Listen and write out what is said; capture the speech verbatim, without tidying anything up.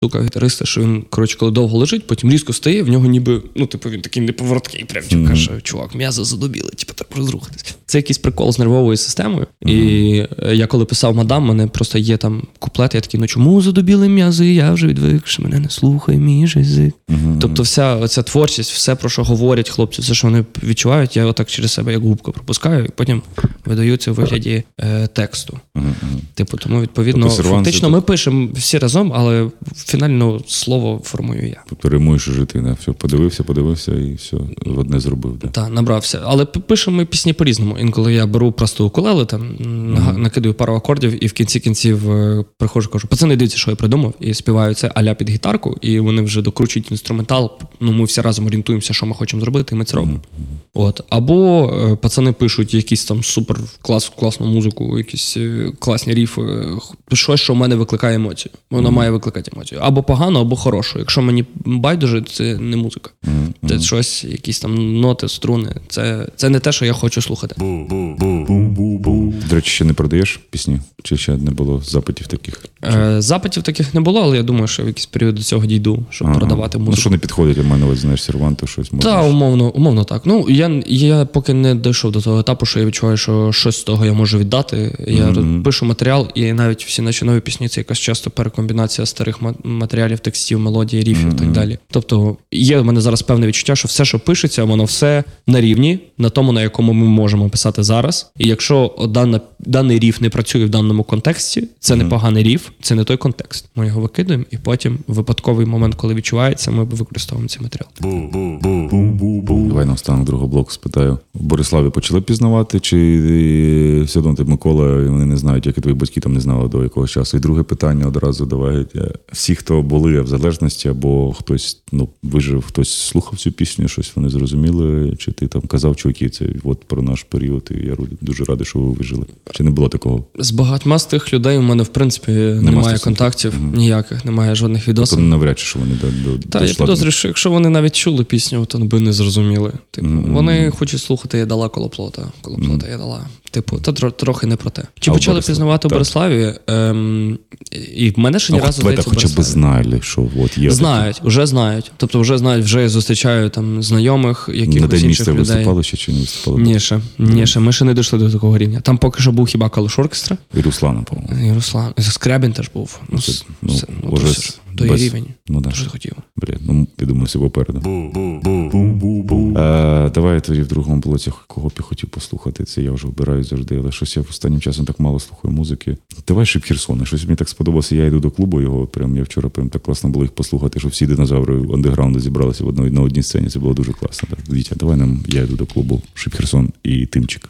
штука гітариста, що він, коротше, коли довго лежить, потім різко стає, в нього ніби, ну, типу, він такий неповороткий, прям, mm-hmm. каже, чувак, м'язи задубіли, типу, так розрухатись. Це якийсь прикол з нервовою системою. Mm-hmm. І я коли писав «Мадам», мене просто є там куплет, я такий, ну чому задубіли м'язи, я вже відвик, що мене не слухає мій язик. Mm-hmm. Тобто вся оця творчість, все, про що говорять хлопці, все, що вони відчувають, я отак через себе як губка пропускаю, і потім видаю це у вигляді е, тексту. Mm-hmm. Типу, тому, відповідно, тобто, фактично ми пишемо всі разом, але фінально слово формую я. Тобто римуєш жити, не? Все, подивився, подивився і все, в одне зробив. Так, да, набрався. Але пишемо ми пісні по-різному. Інколи я беру просто укулеле, там, mm-hmm. накидаю пару акордів і в кінці кінців приходжу, кажу, пацани, дивіться, що я придумав, і співаю це а-ля під гітарку, і вони вже докручують інструментал, ну ми всі разом орієнтуємося, що ми хочемо зробити, і ми це робимо. Mm-hmm. От. Або е, пацани пишуть якісь там супер клас, класну музику, якісь е, класні ріфи, щось, що в мене викликає емоцію. Воно mm-hmm. має викликати емоцію. Або погано, або хорошо. Якщо мені байдуже, це не музика. Mm-hmm. Це щось, якісь там ноти, струни. Це, це не те, що я хочу слухати. До речі, ще не продаєш пісні? Чи ще не було запитів таких? Е, запитів таких не було, але я думаю, що в якийсь період до цього дійду, щоб ага. продавати музику. Ну, що не підходить, у мене, знаєш, Серванту, щось. Так, умовно, умовно так. Ну, я, я поки не дійшов до того етапу, що я відчуваю, що щось з того я можу віддати. Я mm-hmm. пишу матеріал, і навіть всі наші нові пісні, це якась часто перекомбінація старих матеріалів, текстів, мелодій, ріфів і mm-hmm. так далі. Тобто є в мене зараз певне відчуття, що все, що пишеться, воно все на рівні, на тому, на якому ми можемо писати зараз. І якщо дана, даний ріф не працює в даному контексті, це mm-hmm. не поганий ріф, це не той контекст. Ми його викидаємо, і потім в випадковий момент, коли відчувається, ми використовуємо цей матеріал. Давай на останок другого блоку спитаю. В Бориславі почали пізнавати, чи все одно ти Микола, і вони не знають, як і твої батьки там не знали до якогось часу? І друге питання одразу давай. Всі, хто були в залежності, або хтось ну, вижив, хтось слухав цю пісню, щось вони зрозуміли, чи ти там казав, чуваки, це от про наш період, і я дуже радий, що ви вижили. Чи не було такого? З багатьма з тих людей у мене, в принципі, немає, немає контактів, mm-hmm. ніяких, немає жодних відосин. Тобто навряд чи, що вони до, до Так, я підозрюю, що якщо вони навіть чули пісню, то би не зрозуміли. Типу, mm-hmm. вони хочуть слухати «Я дала коло плота», «Коло плота mm-hmm. я дала». Типу, то тр- трохи не про те. Чи а почали Борислав? Пізнавати у Бориславі? Ем, і в мене ще ні а разу здається хоча б знали, що от є. Знають, такі. Вже знають. Тобто вже знають, вже зустрічаю там знайомих, якихось інших людей. Виступали ще чи не виступали? Ні, ще. Ні, ще. Ми ще не дійшли до такого рівня. Там поки що був хіба Калуш Оркестра. І Руслана, по-моєму. І Руслан. Скрябін теж був. Ну, це, ну, це, ну, уже без... Той без... рівень. Ну, да. Дуже хотів. Блін, ну, я думаю, все попереду. А, давай тоді в другому блоці, кого б я хотів послухати. Це я вже обираю завжди, але щось я останнім часом так мало слухаю музики. Давай Шип Херсона. Щось мені так сподобалося. Я йду до клубу його, прям я вчора прям так класно було їх послухати, що всі динозаври андеграунду зібралися в одній, на одній сцені. Це було дуже класно. Так. Вітя, давай нам, я йду до клубу. Шип Херсон і Тимчик.